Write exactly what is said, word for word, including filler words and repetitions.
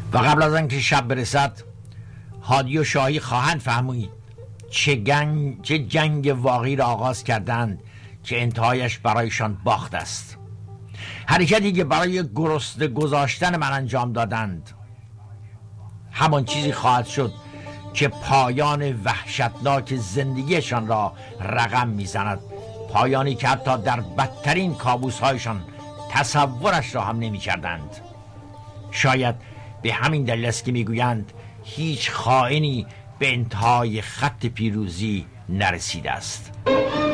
و قبل از آنکه شب برسد هادی و شاهی خواهند فهمید چه جنگ, چه جنگ واقعی را آغاز کردند که انتهایش برایشان باخت است. حرکتی که برای گرسنه گذاشتن من انجام دادند همان چیزی خواهد شد که پایان وحشتناک زندگیشان را رقم میزند، پایانی که حتی در بدترین کابوس‌هایشان تصورش را هم نمی کردند. شاید به همین دلیل است که میگویند هیچ خائنی به انتهای خط پیروزی نرسیده است.